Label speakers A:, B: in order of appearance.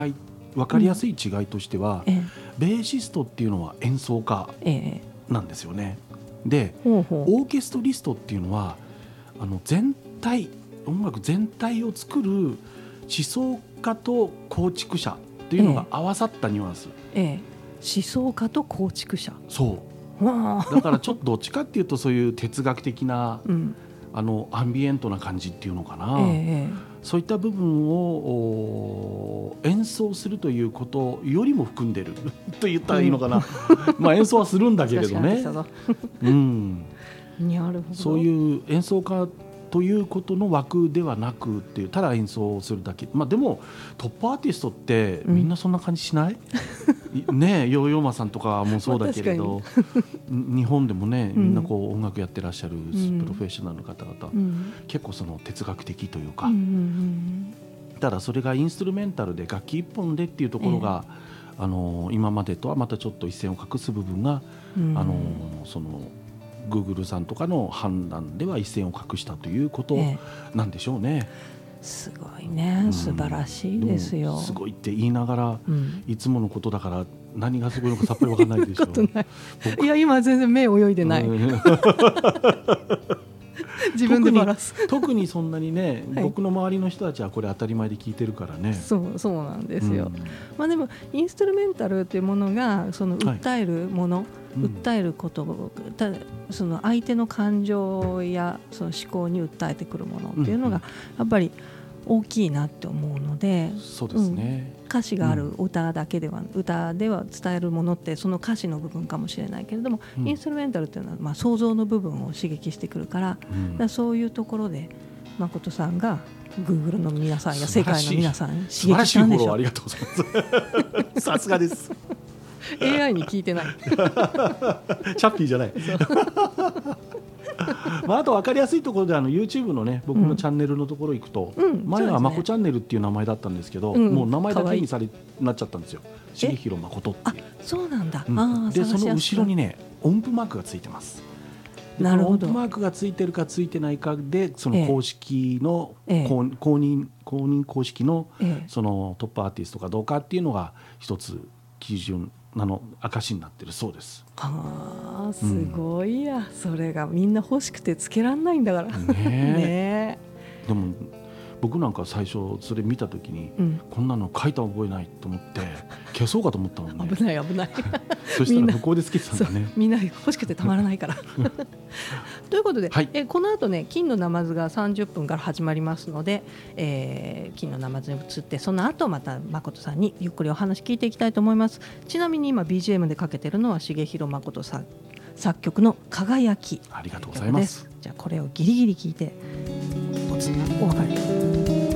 A: 分かりやすい違いとしては、
B: ええ
A: ベーシストっていうのは演奏家
B: ええ
A: なんですよね。で
B: ほうほう
A: オーケストリストっていうのは音楽全体を作る思想家と構築者っていうのが合わさったニュアンス、
B: ええ思想家と構築者。
A: そう
B: わあ
A: だからちょっとどっちかっていうとそういう哲学的な
B: うん
A: アンビエントな感じっていうのかな、
B: ええ
A: そういった部分を演奏するということよりも含んでると言ったらいいのかな、まあ演奏はするんだけれどね、うん、
B: なるほど。
A: そういう演奏家ということの枠ではなくっていうただ演奏するだけ、まあ、でもトップアーティストってみんなそんな感じしない、ねえヨーヨーマさんとかもそうだけれど、日本でもねみんなこう音楽やってらっしゃるプロフェッショナルの方々、結構その哲学的というか、ただそれがインストゥルメンタルで楽器一本でっていうところが、今までとはまたちょっと一線を画す部分が、そのGoogle さんとかの判断では一線を画したということなんでしょうね。
B: すごいね、素晴らしいですよ。
A: すごいって言いながら、いつものことだから何がすごいのかさっぱり分かんないでしょ
B: いや今全然目泳いでない、自分でバラす
A: 特にそんなにね、僕の周りの人たちはこれ当たり前で聞いてるからね。
B: そうなんですよ、まあ、でもインストゥルメンタルというものがその訴えるもの、訴えることをその相手の感情やその思考に訴えてくるものっていうのがやっぱり大きいなって思うので、
A: そうですね、
B: 歌詞がある歌だけでは、歌では伝えるものってその歌詞の部分かもしれないけれども、インストゥルメンタルっていうのはまあ想像の部分を刺激してくるから、だからそういうところで誠さんが Google の皆さんや世界の皆さんに刺激したんでしょう。
A: 素晴らしいフォローありがとうございますさすがです
B: AI に聞いてない
A: チャッピーじゃないまあ、あと分かりやすいところでYouTube のね僕のチャンネルのところ行くと、前はまこチャンネルっていう名前だったんですけど、もう名前だけになっちゃったんですよ。重弘誠っていう。
B: そうなんだ、
A: でその後ろにね音符マークがついてます。
B: なるほど。
A: 音符マークがついてるかついてないかでその公式の、公認公式の、そのトップアーティストかどうかっていうのが一つ基準証になってるそうです。
B: すごいや、それがみんな欲しくてつけらんないんだからね。
A: でも僕なんか最初それ見た時に、こんなの書いた覚えないと思って消そうかと思ったもんね。
B: 危ない
A: そしたら向こうでつけてたんだね。
B: みんな欲しくてたまらないからということで、この後ね金のナマズが30分から始まりますので、金のナマズに移ってその後また誠さんにゆっくりお話聞いていきたいと思います。ちなみに今 BGM でかけてるのは重弘誠さん作曲の輝き。
A: ありがとうございます。
B: じゃあこれをギリギリ聞いてお別れ。